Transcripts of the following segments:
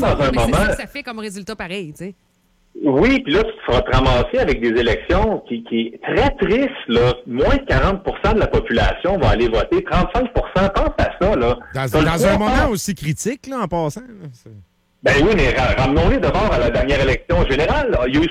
dans un moment... C'est ça que ça fait comme résultat pareil, tu sais. Oui, puis là, tu te feras te ramasser avec des élections qui est très triste, là. Moins de 40% de la population va aller voter. 35%, pense à ça, là. Dans un moment aussi critique, là, en passant. Là, ben oui, mais ramenons-les d'abord à la dernière élection générale. Là. Il y a eu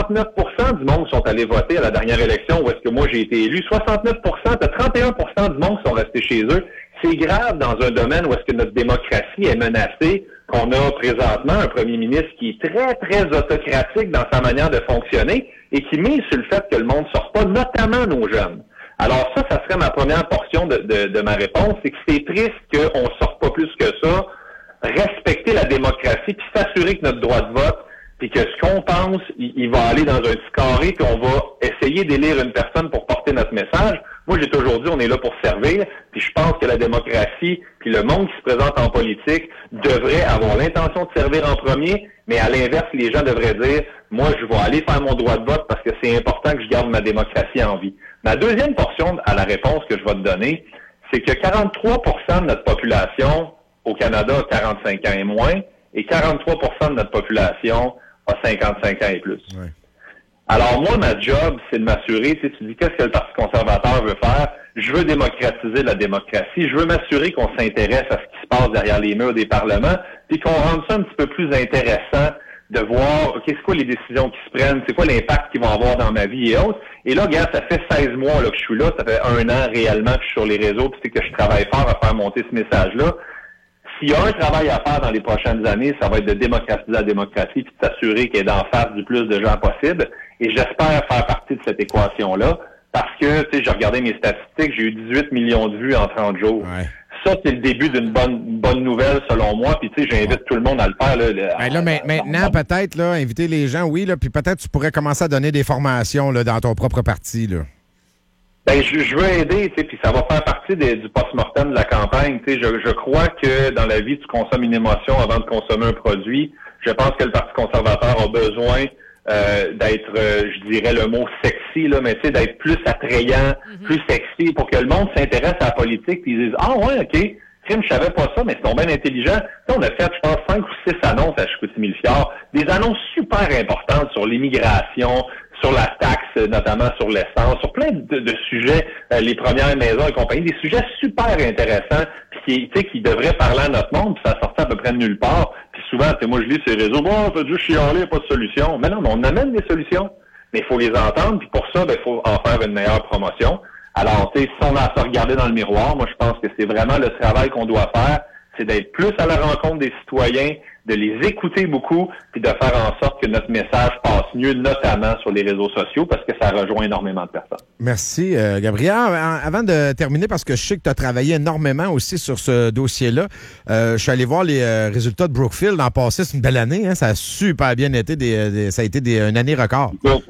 69% du monde qui sont allés voter à la dernière élection où est-ce que moi j'ai été élu. 69%, t'as 31% du monde qui sont restés chez eux. C'est grave dans un domaine où est-ce que notre démocratie est menacée, qu'on a présentement un premier ministre qui est très, très autocratique dans sa manière de fonctionner et qui mise sur le fait que le monde ne sort pas, notamment nos jeunes. Alors ça serait ma première portion de ma réponse, c'est que c'est triste qu'on ne sorte pas plus que ça, respecter la démocratie, puis s'assurer que notre droit de vote, puis que ce qu'on pense, il va aller dans un petit carré, puis on va essayer d'élire une personne pour porter notre message. Moi, j'ai toujours dit, on est là pour servir, puis je pense que la démocratie, puis le monde qui se présente en politique devrait avoir l'intention de servir en premier, mais à l'inverse, les gens devraient dire, moi, je vais aller faire mon droit de vote parce que c'est important que je garde ma démocratie en vie. Ma deuxième portion à la réponse que je vais te donner, c'est que 43% de notre population au Canada a 45 ans et moins, et 43% de notre population a 55 ans et plus. Ouais. Alors moi, ma job, c'est de m'assurer, tu dis qu'est-ce que le Parti conservateur veut faire? Je veux démocratiser la démocratie, je veux m'assurer qu'on s'intéresse à ce qui se passe derrière les murs des parlements, puis qu'on rende ça un petit peu plus intéressant de voir, OK, c'est quoi les décisions qui se prennent, c'est quoi l'impact qu'ils vont avoir dans ma vie et autres. Et là, regarde, ça fait 16 mois là, que je suis là, ça fait 1 an réellement que je suis sur les réseaux, puis c'est que je travaille fort à faire monter ce message-là. S'il y a un travail à faire dans les prochaines années, ça va être de démocratiser la démocratie puis de s'assurer qu'elle est en face du plus de gens possible. Et j'espère faire partie de cette équation-là parce que, tu sais, j'ai regardé mes statistiques, j'ai eu 18 millions de vues en 30 jours. Ouais. Ça, c'est le début d'une bonne nouvelle selon moi. Puis, tu sais, j'invite tout le monde à le faire. Là, maintenant, peut-être, là, inviter les gens, oui, là, puis peut-être tu pourrais commencer à donner des formations là, dans ton propre parti, là. Ben, je veux aider, tu sais, puis ça va faire partie du post-mortem de la campagne. Tu sais, je crois que dans la vie, tu consommes une émotion avant de consommer un produit. Je pense que le Parti conservateur a besoin d'être, je dirais le mot sexy, là, mais tu sais, d'être plus attrayant, plus sexy, pour que le monde s'intéresse à la politique, puis ils disent, ah ouais, OK, crime, je savais pas ça, mais c'est donc bien intelligent. Là, on a fait, je pense, 5 ou 6 annonces à Chicoutimi-Milliard, des annonces super importantes sur l'immigration, sur la taxe, notamment sur l'essence, sur plein de sujets, les premières maisons et compagnie, des sujets super intéressants, puis qui devraient parler à notre monde, puis ça sortait à peu près de nulle part. Puis souvent, moi je lis ces réseaux, bon, on fait juste chialer, pas de solution. Mais non, on amène des solutions, mais il faut les entendre, puis pour ça, il faut en faire une meilleure promotion. Alors, tu sais, si on a à se regarder dans le miroir, moi je pense que c'est vraiment le travail qu'on doit faire, c'est d'être plus à la rencontre des citoyens, de les écouter beaucoup, puis de faire en sorte que notre message passe mieux, notamment sur les réseaux sociaux, parce que ça rejoint énormément de personnes. Merci, Gabriel. Avant de terminer, parce que je sais que tu as travaillé énormément aussi sur ce dossier-là, je suis allé voir les résultats de Brookfield l'an passé. C'est une belle année, hein? Ça a super bien été, ça a été une année record.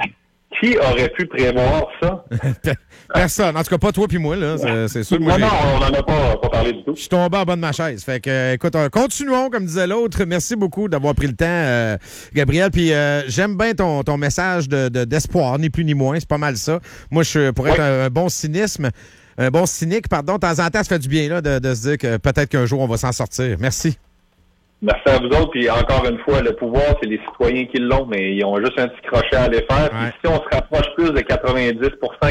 Qui aurait pu prévoir ça? Personne. En tout cas, pas toi puis moi, là. C'est sûr. Non, on n'en a pas parlé du tout. Je suis tombé en bas de ma chaise. Fait que, écoute, continuons, comme disait l'autre. Merci beaucoup d'avoir pris le temps, Gabriel. Puis j'aime bien ton message d'espoir, ni plus ni moins. C'est pas mal ça. Moi, je pourrais être un bon cynique, de temps en temps, ça fait du bien là, de se dire que peut-être qu'un jour, on va s'en sortir. Merci. Merci à vous autres. Puis encore une fois, le pouvoir, c'est les citoyens qui l'ont, mais ils ont juste un petit crochet à aller faire. Puis si on se rapproche plus de 90%,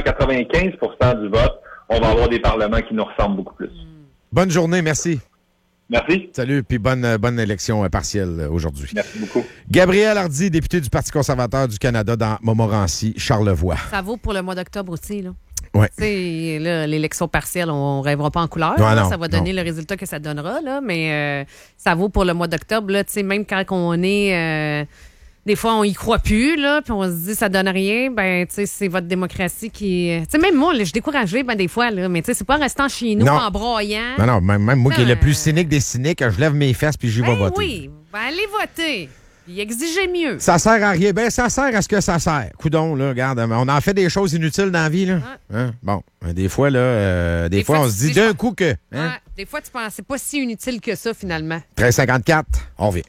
95% du vote, on va avoir des parlements qui nous ressemblent beaucoup plus. Bonne journée, merci. Merci. Salut, puis bonne élection partielle aujourd'hui. Merci beaucoup. Gabriel Hardy, député du Parti conservateur du Canada dans Montmorency, Charlevoix. Ça vaut pour le mois d'octobre aussi, là. Ouais. Tu sais, là, l'élection partielle, on ne rêvera pas en couleur. Ouais, non, ça va donner le résultat que ça donnera, là, mais ça vaut pour le mois d'octobre. Là, tu sais, même quand on est... des fois, on y croit plus, là, puis on se dit ça donne rien. Ben, tu sais, c'est votre démocratie qui... Tu sais, même moi, là, je suis découragée, des fois, là, mais tu sais, c'est pas en restant chez nous, en broyant. Non, même moi qui est le plus cynique des cyniques, je lève mes fesses puis j'y vais voter. Oui, allez voter. Puis exigez mieux. Ça sert à rien. Ben, ça sert à ce que ça sert. Coudon, là, regarde, on en fait des choses inutiles dans la vie, là. Hein? Bon, des fois, là, des fois, on se dit d'un coup que... Hein? Des fois, tu penses c'est pas si inutile que ça, finalement. 13h54, on revient.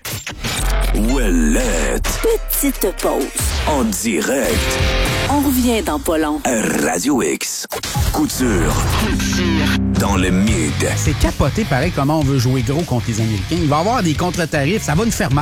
Ouellette. Petite pause. En direct. On revient dans pas long. Radio X. Couture. Dans le mid. C'est capoté pareil comment on veut jouer gros contre les Américains. Il va y avoir des contre-tarifs. Ça va nous faire mal.